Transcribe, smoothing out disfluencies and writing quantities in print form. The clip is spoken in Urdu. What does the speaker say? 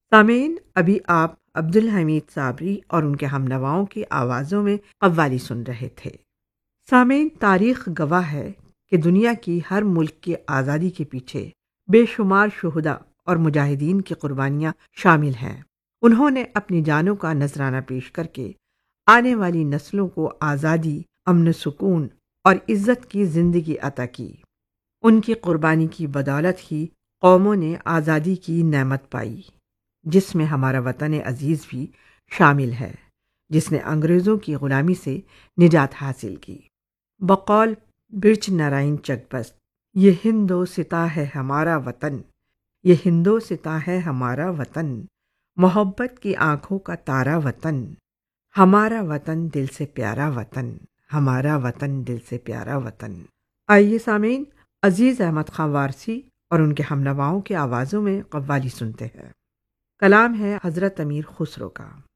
سامعین، ابھی آپ عبدالحمید صابری اور ان کے ہمنواؤں کی آوازوں میں قوالی سن رہے تھے۔ سامعین، تاریخ گواہ ہے کہ دنیا کی ہر ملک کی آزادی کے پیچھے بے شمار شہداء اور مجاہدین کی قربانیاں شامل ہیں۔ انہوں نے اپنی جانوں کا نذرانہ پیش کر کے آنے والی نسلوں کو آزادی، امن، سکون اور عزت کی زندگی عطا کی۔ ان کی قربانی کی بدولت ہی قوموں نے آزادی کی نعمت پائی، جس میں ہمارا وطن عزیز بھی شامل ہے، جس نے انگریزوں کی غلامی سے نجات حاصل کی۔ بقول برچ نارائن چکبست، یہ ہندوستاں ہے ہمارا وطن، یہ ہندوستاں ہے ہمارا وطن، محبت کی آنکھوں کا تارا وطن، ہمارا وطن دل سے پیارا وطن، ہمارا وطن دل سے پیارا وطن۔ آئیے سامعین، عزیز احمد خان وارثی اور ان کے ہمنواؤں کی آوازوں میں قوالی سنتے ہیں۔ کلام ہے حضرت امیر خسرو کا۔